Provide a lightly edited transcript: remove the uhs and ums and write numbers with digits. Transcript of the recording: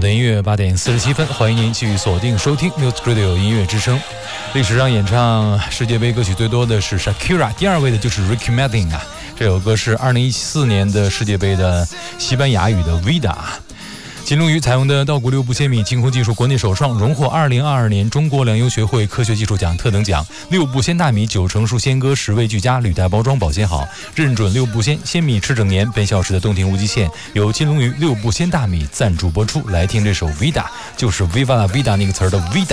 的音乐8点47分，欢迎您继续锁定收听 Music Radio 音乐之声。历史上演唱世界杯歌曲最多的是 Shakira， 第二位的就是 Ricky Martin 啊。这首歌是2014年的世界杯的西班牙语的 Vida。金龙鱼采用的稻谷6步千米清空技术国内首创，荣获2022年中国粮油学会科学技术奖特等奖。6步鲜大米9成熟鲜歌10味俱佳，履带包装保鲜好，认准6步鲜米吃整年。本小时的动听无极限由金龙鱼6步鲜大米赞助播出。来听这首 Vida， 就是 Viva la Vida 那个词儿的 Vida。